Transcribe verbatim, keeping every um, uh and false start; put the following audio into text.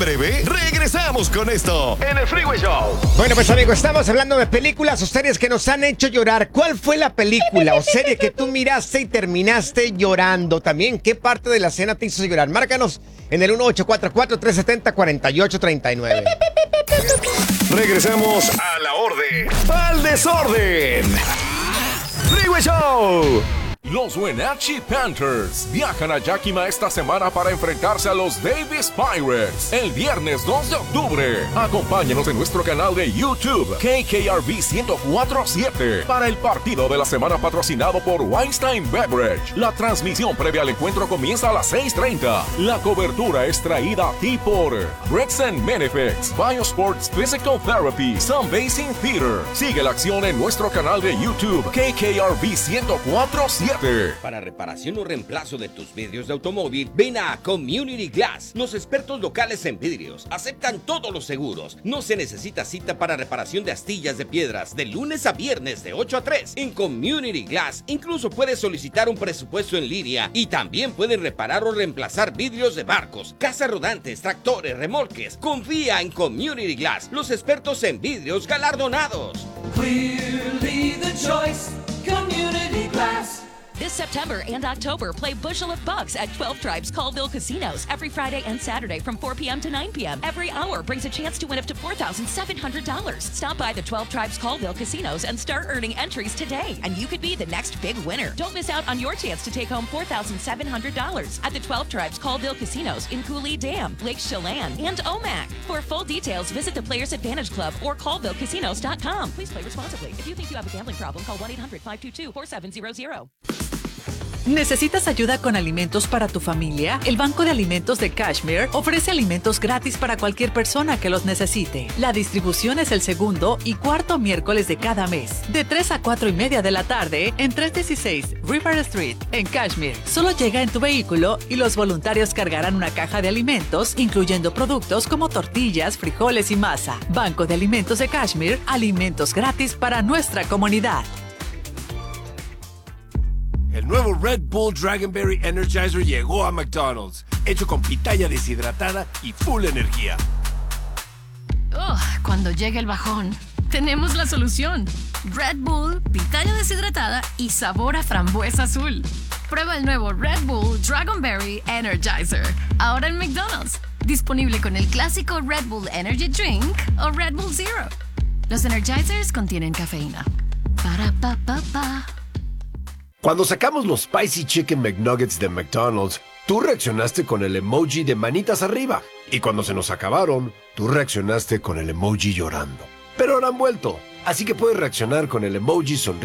breve, regresamos con esto en el Freeway Show. Bueno, pues amigos, estamos hablando de películas o series que nos han hecho llorar. ¿Cuál fue la película o serie que tú miraste y terminaste llorando? También, ¿qué parte de la escena te hizo llorar? Márcanos en el uno ocho cuatro cuatro, tres siete cero, cuatro ocho tres nueve. Regresamos a la orden. ¡Al desorden! Freeway Show. Los Wenatchee Panthers viajan a Yakima esta semana para enfrentarse a los Davis Pirates el viernes dos de octubre. Acompáñanos en nuestro canal de YouTube K K R V ciento cuatro punto siete para el partido de la semana patrocinado por Weinstein Beverage. La transmisión previa al encuentro comienza a las seis treinta. La cobertura es traída a ti por Brexen Menefex, Biosports Physical Therapy, Sunbathing Theater. Sigue la acción en nuestro canal de YouTube K K R V ciento cuatro punto siete. Para reparación o reemplazo de tus vidrios de automóvil, ven a Community Glass. Los expertos locales en vidrios aceptan todos los seguros. No se necesita cita para reparación de astillas de piedras de lunes a viernes de ocho a tres. En Community Glass incluso puedes solicitar un presupuesto en línea y también pueden reparar o reemplazar vidrios de barcos, casas rodantes, tractores, remolques. Confía en Community Glass, los expertos en vidrios galardonados. Clearly the choice, Community Glass. This September and October, play Bushel of Bucks at twelve Tribes Caldwell Casinos every Friday and Saturday from four p.m. to nine p.m. Every hour brings a chance to win up to four thousand seven hundred dollars. Stop by the twelve Tribes Caldwell Casinos and start earning entries today, and you could be the next big winner. Don't miss out on your chance to take home four thousand seven hundred dollars at the twelve Tribes Caldwell Casinos in Cooley Dam, Lake Chelan, and Omak. For full details, visit the Players Advantage Club or caldwell casinos dot com. Please play responsibly. If you think you have a gambling problem, call one eight hundred five two two four seven zero zero. ¿Necesitas ayuda con alimentos para tu familia? El Banco de Alimentos de Kashmir ofrece alimentos gratis para cualquier persona que los necesite. La distribución es el segundo y cuarto miércoles de cada mes, de tres a cuatro y media de la tarde en trescientos dieciséis River Street, en Kashmir. Solo llega en tu vehículo y los voluntarios cargarán una caja de alimentos, incluyendo productos como tortillas, frijoles y masa. Banco de Alimentos de Kashmir, alimentos gratis para nuestra comunidad. El nuevo Red Bull Dragonberry Energizer llegó a McDonald's, hecho con pitaya deshidratada y full energía. Oh, cuando llegue el bajón, tenemos la solución. Red Bull, pitaya deshidratada y sabor a frambuesa azul. Prueba el nuevo Red Bull Dragonberry Energizer, ahora en McDonald's. Disponible con el clásico Red Bull Energy Drink o Red Bull Zero. Los Energizers contienen cafeína. Para pa pa pa. Cuando sacamos los Spicy Chicken McNuggets de McDonald's, tú reaccionaste con el emoji de manitas arriba. Y cuando se nos acabaron, tú reaccionaste con el emoji llorando. Pero ahora han vuelto, así que puedes reaccionar con el emoji sonriendo.